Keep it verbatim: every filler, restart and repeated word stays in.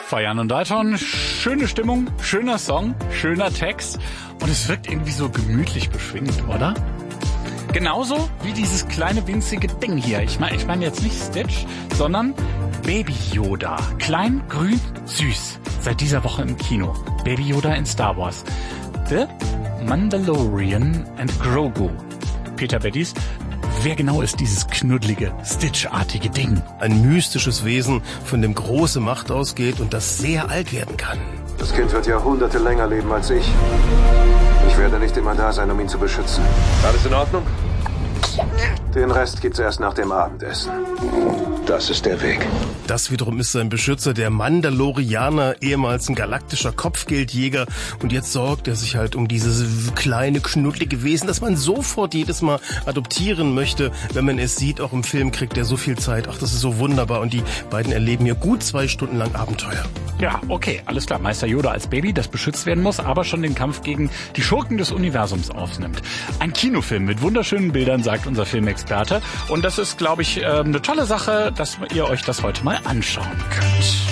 Feiern und Dalton, schöne Stimmung, schöner Song, schöner Text und es wirkt irgendwie so gemütlich beschwingt, oder? Genauso wie dieses kleine winzige Ding hier. Ich meine ich mein jetzt nicht Stitch, sondern Baby Yoda. Klein, grün, süß. Seit dieser Woche im Kino. Baby Yoda in Star Wars. The Mandalorian and Grogu. Peter Beddies, wer genau ist dieses knuddelige, Stitch-artige Ding? Ein mystisches Wesen, von dem große Macht ausgeht und das sehr alt werden kann. Das Kind wird Jahrhunderte länger leben als ich. Ich werde nicht immer da sein, um ihn zu beschützen. Alles in Ordnung? Den Rest gibt's erst nach dem Abendessen. Das ist der Weg. Das wiederum ist sein Beschützer, der Mandalorianer, ehemals ein galaktischer Kopfgeldjäger. Und jetzt sorgt er sich halt um dieses kleine, knuddelige Wesen, das man sofort jedes Mal adoptieren möchte. Wenn man es sieht, auch im Film kriegt er so viel Zeit. Ach, das ist so wunderbar. Und die beiden erleben hier gut zwei Stunden lang Abenteuer. Ja, okay, alles klar. Meister Yoda als Baby, das beschützt werden muss, aber schon den Kampf gegen die Schurken des Universums aufnimmt. Ein Kinofilm mit wunderschönen Bildern, sagt unser Filmexperte. Und das ist, glaube ich, eine tolle Sache, dass ihr euch das heute mal anschauen könnt.